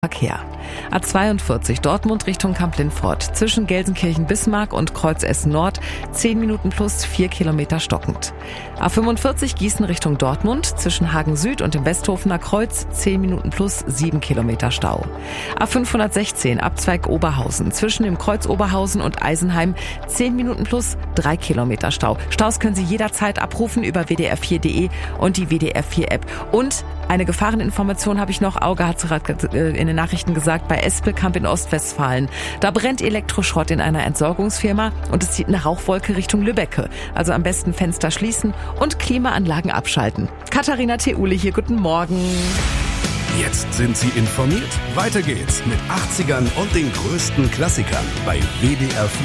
Verkehr. A42 Dortmund Richtung Kamp-Lindfort. Zwischen Gelsenkirchen-Bismarck und Kreuz Essen Nord 10 Minuten plus 4 Kilometer stockend. A45 Gießen Richtung Dortmund. Zwischen Hagen Süd und dem Westhofener Kreuz 10 Minuten plus 7 Kilometer Stau. A516 Abzweig Oberhausen. Zwischen dem Kreuz Oberhausen und Eisenheim 10 Minuten plus 3 Kilometer Stau. Staus können Sie jederzeit abrufen über wdr4.de und die WDR4-App. Und eine Gefahreninformation habe ich noch. Auge hat es gerade in den Nachrichten gesagt, bei Espelkamp in Ostwestfalen. Da brennt Elektroschrott in einer Entsorgungsfirma und es zieht eine Rauchwolke Richtung Lübbecke. Also am besten Fenster schließen und Klimaanlagen abschalten. Katharina Theule hier, guten Morgen. Jetzt sind Sie informiert. Weiter geht's mit 80ern und den größten Klassikern bei WDR4.